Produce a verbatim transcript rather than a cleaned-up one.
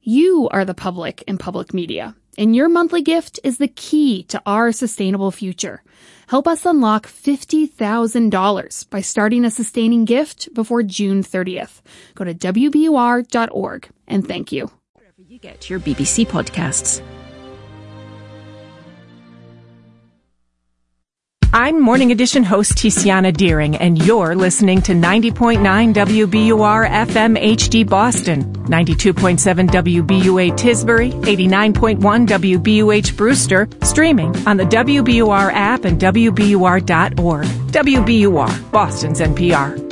You are the public in public media, and your monthly gift is the key to our sustainable future. Help us unlock fifty thousand dollars by starting a sustaining gift before June thirtieth. Go to W B U R dot org, and thank you. Wherever you get your B B C podcasts. I'm Morning Edition host Tiziana Deering, and you're listening to ninety point nine W B U R F M H D Boston, ninety-two point seven W B U A Tisbury, eighty-nine point one W B U H Brewster, streaming on the W B U R app and W B U R dot org. W B U R, Boston's N P R.